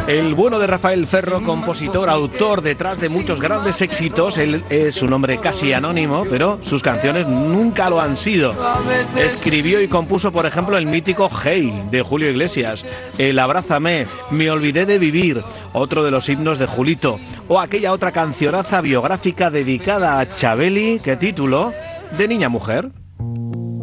El bueno de Rafael Ferro, compositor, autor detrás de muchos grandes éxitos. Él es un hombre casi anónimo, pero sus canciones nunca lo han sido. Escribió y compuso, por ejemplo, el mítico Hey, de Julio Iglesias, el Abrázame, Me olvidé de vivir, otro de los himnos de Julito, o aquella otra cancionaza biográfica dedicada a Chabeli, que tituló De niña a mujer.